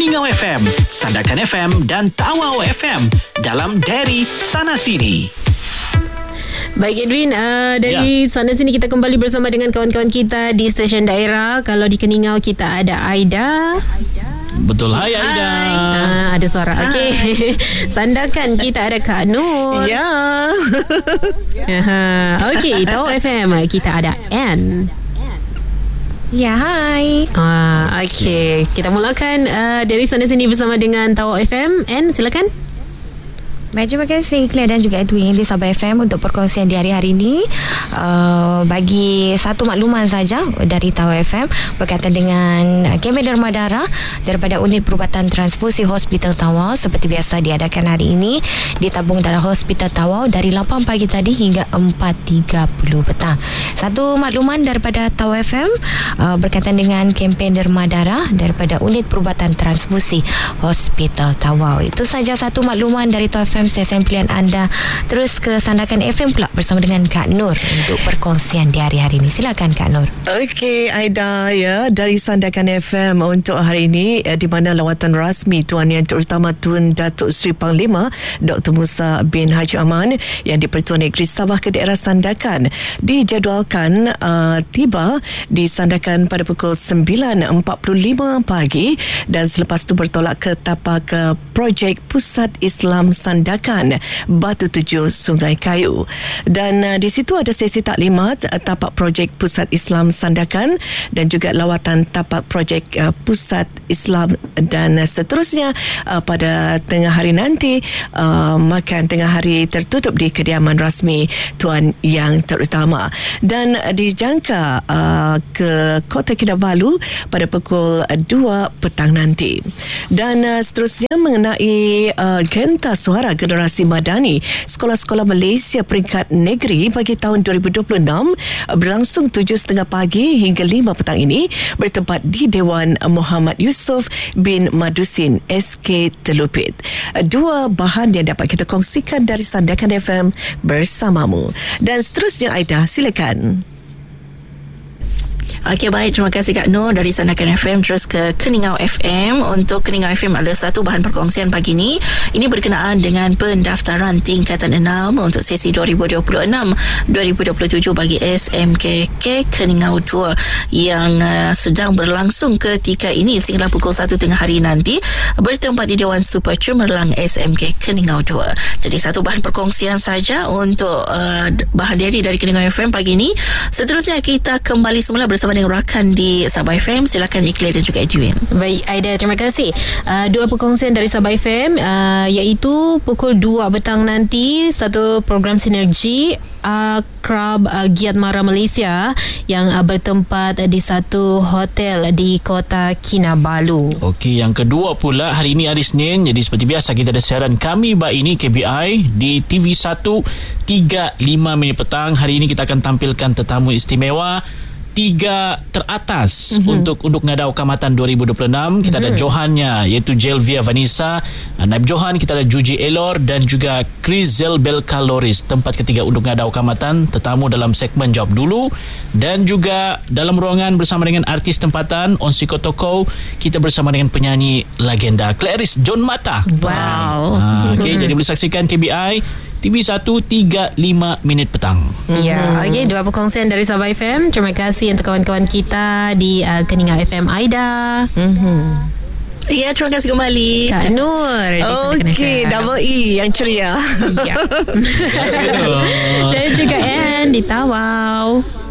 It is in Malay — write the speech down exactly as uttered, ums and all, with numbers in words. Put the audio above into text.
Keningau F M, Sandakan F M dan Tawau F M dalam Dari Sana Sini. Baik Edwin, uh, dari ya. sana sini kita kembali bersama dengan kawan-kawan kita di stesen daerah. Kalau di Keningau kita ada Aida. Betul, hai Aida. Uh, ada suara. Okey. Sandakan kita ada Kak Nur. Ya. uh, Okey, Tawau F M kita ada Ann. Ya, hai. Ah, okey. Kita mulakan uh, dari sana sini bersama dengan Tawau F M. Ann, silakan. Baik, terima kasih Claire dan juga Edwin di Sabah F M untuk perkongsian di hari-hari ini. Uh, bagi satu makluman saja dari Tawau F M berkaitan dengan kempen derma darah daripada Unit Perubatan Transfusi Hospital Tawau, seperti biasa diadakan hari ini di tabung darah Hospital Tawau dari lapan pagi tadi hingga empat tiga puluh petang. Satu makluman daripada Tawau F M uh, berkaitan dengan kempen derma darah daripada Unit Perubatan Transfusi Hospital Tawau. Itu saja satu makluman dari Tawau F M, stesen pilihan anda. Terus ke Sandakan F M pula bersama dengan Kak Nur untuk perkongsian di hari-hari ini. Silakan Kak Nur. Okey Aida, ya, dari Sandakan F M untuk hari ini, eh, di mana lawatan rasmi Tuan Yang Terutama Tun Datuk Seri Panglima Doktor Musa bin Haji Aman yang di-Pertuan Negeri Sabah ke daerah Sandakan dijadualkan uh, tiba di Sandakan pada pukul sembilan empat puluh lima pagi dan selepas itu bertolak ke tapak uh, projek Pusat Islam Sandakan Batu Tujuh Sungai Kayu, dan uh, di situ ada sesi taklimat uh, tapak projek Pusat Islam Sandakan dan juga lawatan tapak projek uh, Pusat Islam, dan uh, seterusnya uh, pada tengah hari nanti uh, makan tengah hari tertutup di kediaman rasmi Tuan Yang Terutama, dan uh, dijangka uh, ke Kota Kinabalu pada pukul uh, dua petang nanti. Dan uh, seterusnya mengenai uh, Genta Suara Generasi Madani Sekolah-Sekolah Malaysia Peringkat Negeri bagi tahun dua ribu dua puluh enam berlangsung tujuh tiga puluh pagi hingga lima petang ini bertempat di Dewan Muhammad Yusof bin Madusin S K Telupit. Dua bahan yang dapat kita kongsikan dari Sandakan F M bersamamu. Dan seterusnya Aida, silakan. Okey, baik, terima kasih Kak Nur dari Sandakan F M. Terus ke Keningau F M. Untuk Keningau F M ada satu bahan perkongsian pagi ini. Ini berkenaan dengan pendaftaran tingkatan enam untuk sesi dua ribu dua puluh enam dua ribu dua puluh tujuh bagi S M K K Keningau dua yang uh, sedang berlangsung ketika ini sehingga pukul satu tengah hari nanti bertempat di Dewan Super Cemerlang S M K Keningau dua. Jadi satu bahan perkongsian saja untuk uh, bahan diri dari Keningau F M pagi ini. Seterusnya kita kembali semula bersama dengan rakan di Sabah F M. Silakan Iqlil dan juga Edwin. Baik Aida, terima kasih. Uh, dua perkongsian dari Sabah F M uh, iaitu pukul dua petang nanti satu program sinergi Akrab uh, Giat Mara Malaysia yang uh, bertempat uh, di satu hotel di Kota Kinabalu. Okey, yang kedua pula hari ini hari Senin. Jadi seperti biasa kita ada siaran Kami Ba Ini K B I di T V satu tiga lima minit petang. Hari ini kita akan tampilkan tetamu istimewa tiga teratas mm-hmm. untuk untuk Ngadau Kamatan dua ribu dua puluh enam. Kita mm-hmm. ada Johannya iaitu Jelvia Vanessa, Naib Johan kita ada Juji Elor dan juga Chris Zelbel Kaloris. Tempat ketiga untuk Ngadau Kamatan, tetamu dalam segmen Jawab Dulu, dan juga dalam ruangan bersama dengan artis tempatan Onsi Kotoko, kita bersama dengan penyanyi legenda Clarice John Mata. Wow. Ha, okay, mm-hmm. jadi boleh saksikan K B I T V satu tiga lima minit petang. Ya, okey, dua perkongsian dari Sabah F M. Terima kasih untuk kawan-kawan kita di uh, Keningau F M. Aida. Mhm. Ya, terima kasih kembali Kak Nur. Okey, double E yang ceria. Ya. Dan juga Ann di Tawau.